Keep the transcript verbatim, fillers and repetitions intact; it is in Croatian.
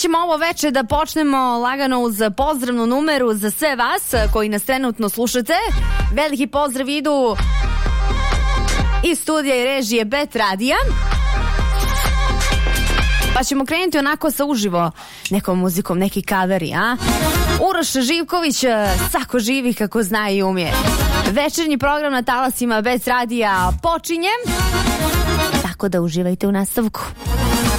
ćemo ovo veče da počnemo lagano uz pozdravnu numeru za sve vas koji nas trenutno slušate. Veliki pozdrav idu iz studija i režije Bet Radija. Pa ćemo krenuti onako sa uživo nekom muzikom, neki kaveri, a? Uroš Živković, Sako živi kako zna i umije. Večernji program na talasima Bet Radija počinje. Tako da uživajte u nastavku.